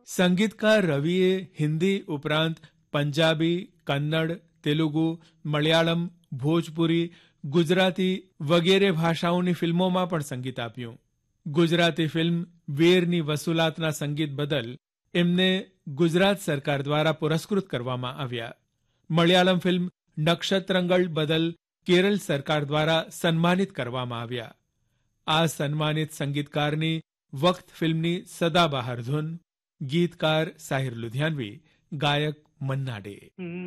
સંગીતકાર રવિએ હિન્દી ઉપરાંત પંજાબી, કન્નડ, તેલુગુ, મલયાલમ, ભોજપુરી, ગુજરાતી વગેરે ભાષાઓની ફિલ્મોમાં પણ સંગીત આપ્યું. ગુજરાતી ફિલ્મ વીરની વસુલાતના સંગીત બદલ એમને ગુજરાત સરકાર દ્વારા પુરસ્કૃત કરવામાં આવ્યા. મલયાલમ ફિલ્મ નક્ષત્રંગલ બદલ કેરળ સરકાર દ્વારા સન્માનિત કરવામાં આવ્યા. આ સન્માનિત સંગીતકારની વક્ત ફિલ્મની સદાબહાર ધૂન, ગીતકાર સાહિર લુધિયાનવી, ગાયક મન્ના ડે.